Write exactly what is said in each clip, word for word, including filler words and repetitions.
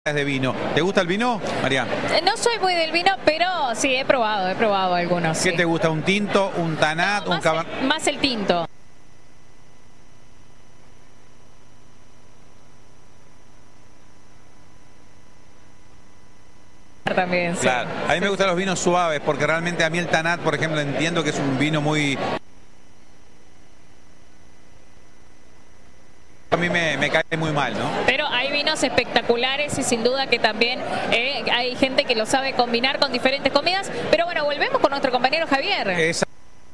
De vino. ¿Te gusta el vino, María? No soy muy del vino, pero sí, he probado, he probado algunos. ¿Qué sí. te gusta? ¿Un tinto, un tanat, No, un cabernet? más, el, más el tinto. También, sí. Claro. A mí me gustan los vinos suaves porque realmente a mí el tanat, por ejemplo, entiendo que es un vino muy... A mí me, me cae muy mal, ¿no? Pero hay vinos espectaculares y sin duda que también eh, hay gente que lo sabe combinar con diferentes comidas. Pero bueno, volvemos con nuestro compañero Javier. Esa...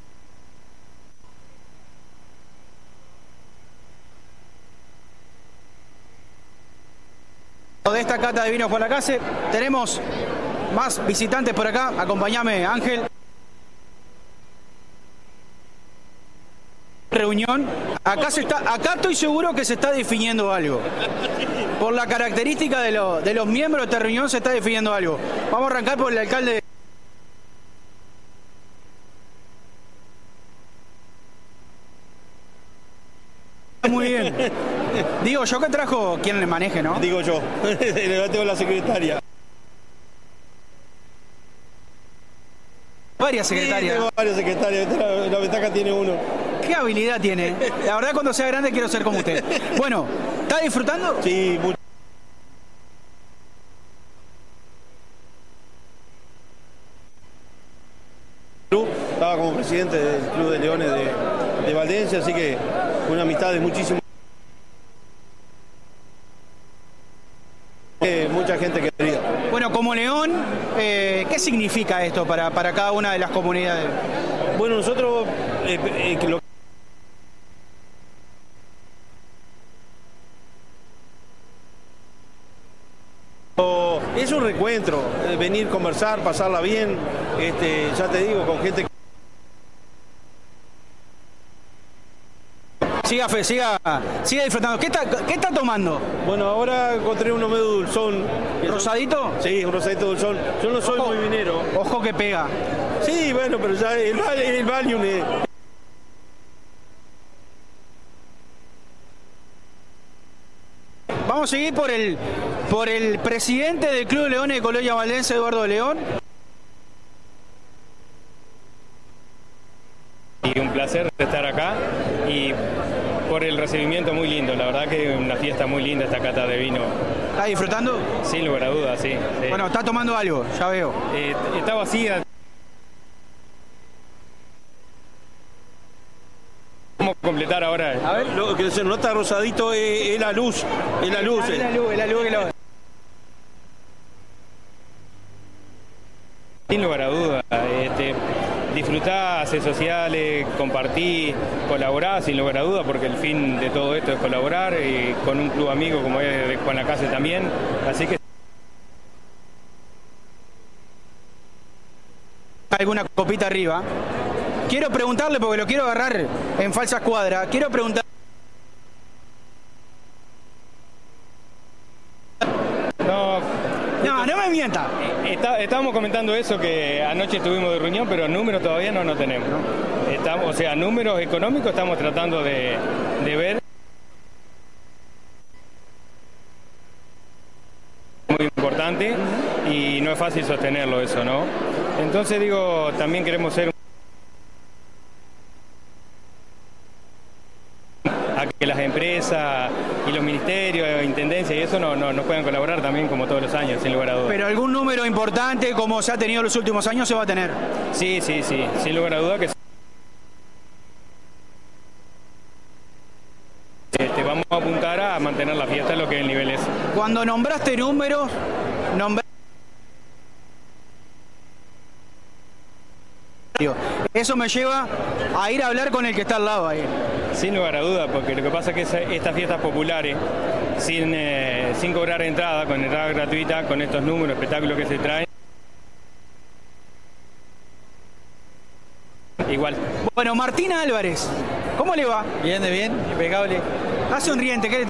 De esta cata de vinos Gualacase, tenemos más visitantes por acá. Acompáñame, Ángel. Reunión. Acá se está, acá estoy seguro que se está definiendo algo. Por la característica de, lo, de los miembros de esta reunión se está definiendo algo. Vamos a arrancar por el alcalde. Muy bien. Digo yo que trajo quien le maneje, ¿no? Digo yo, le tengo la secretaria. Varias secretarias. Sí, tengo varias secretarias, la, la ventaja tiene uno. ¿Qué habilidad tiene? La verdad, cuando sea grande quiero ser como usted. Bueno, ¿está disfrutando? Sí, mucho. Estaba como presidente del Club de Leones de, de Valdencia, así que una amistad de muchísimo. Eh, mucha gente querida. Bueno, como León, eh, ¿qué significa esto para, para cada una de las comunidades? Bueno, nosotros eh, eh, lo es un reencuentro, eh, venir, conversar, pasarla bien, este, ya te digo, con gente. Siga, Fe, siga, siga disfrutando. ¿Qué está, qué está tomando? Bueno, ahora encontré uno medio dulzón. ¿Rosadito? Sí, un rosadito dulzón. Yo no soy Ojo, muy vinero. Ojo que pega. Sí, bueno, pero ya el, el Valium es... Vamos a seguir por el, por el presidente del Club de Leones de Colonia Valdense, Eduardo León. Y un placer estar acá y por el recibimiento muy lindo, la verdad que es una fiesta muy linda esta cata de vino. ¿Está disfrutando? Sin lugar a dudas, sí. sí. Bueno, está tomando algo, ya veo. Eh, está vacía. Vamos a completar ahora. A ver. Lo que se nota rosadito es, es la luz, es la luz. Ah, eh. es la luz, es la luz que lo... Sin lugar a dudas. Este, disfrutá, hacer sociales, compartir, colaborar, sin lugar a dudas, porque el fin de todo esto es colaborar y con un club amigo como es de Gualacase también. Así que alguna copita arriba. Quiero preguntarle, porque lo quiero agarrar en falsa escuadra, quiero preguntar... no, No, no me mienta. está, estábamos comentando eso, que anoche estuvimos de reunión, pero números todavía no, no tenemos. Estamos, o sea, números económicos estamos tratando de, de ver. Muy importante y no es fácil sostenerlo eso, ¿no? Entonces digo, también queremos ser a que las empresas y los ministerios, intendencias y eso no, no, no puedan colaborar también como todos los años, sin lugar a dudas. Pero algún número importante, como se ha tenido los últimos años, se va a tener. Sí, sí, sí, sin lugar a dudas que este, vamos a apuntar a mantener la fiesta en lo que el nivel es. Cuando nombraste números, nombraste... Eso me lleva a ir a hablar con el que está al lado ahí. Sin lugar a dudas, porque lo que pasa es que esa- estas fiestas populares, sin, eh, sin cobrar entrada, con entrada gratuita, con estos números, espectáculos que se traen, igual. Bueno, Martín Álvarez, ¿cómo le va? Bien, de bien, impecable. Está sonriente, ¿qué le...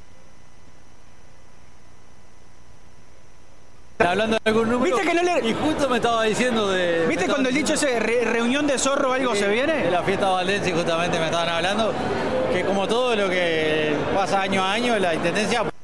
Hablando de algún número. ¿Viste que no le- Y justo me estaba diciendo de. ¿Viste me cuando el dicho estaban ese re- reunión de zorro algo diciendo se de- viene? De la fiesta de Valencia, justamente me estaban hablando. Que como todo lo que pasa año a año, la intendencia